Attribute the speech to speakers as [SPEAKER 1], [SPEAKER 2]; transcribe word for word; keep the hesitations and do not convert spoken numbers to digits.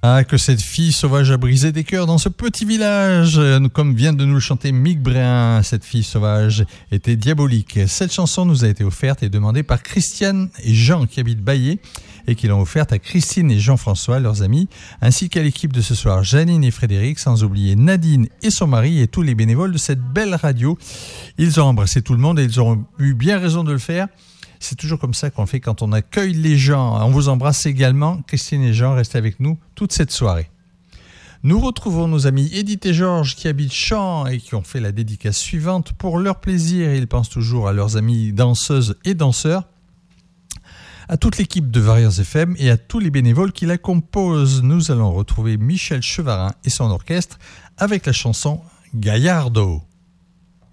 [SPEAKER 1] Ah, que cette fille sauvage a brisé des cœurs dans ce petit village. Comme vient de nous le chanter Mick Bréin, cette fille sauvage était diabolique. Cette chanson nous a été offerte et demandée par Christiane et Jean qui habitent Baillé et qui l'ont offerte à Christine et Jean-François, leurs amis, ainsi qu'à l'équipe de ce soir, Janine et Frédéric, sans oublier Nadine et son mari et tous les bénévoles de cette belle radio. Ils ont embrassé tout le monde et ils ont eu bien raison de le faire. C'est toujours comme ça qu'on fait quand on accueille les gens. On vous embrasse également. Christine et Jean, restez avec nous toute cette soirée. Nous retrouvons nos amis Edith et Georges qui habitent Champs et qui ont fait la dédicace suivante. Pour leur plaisir, ils pensent toujours à leurs amis danseuses et danseurs, à toute l'équipe de Varieurs F M et à tous les bénévoles qui la composent. Nous allons retrouver Michel Chevarin et son orchestre avec la chanson Gaillardo.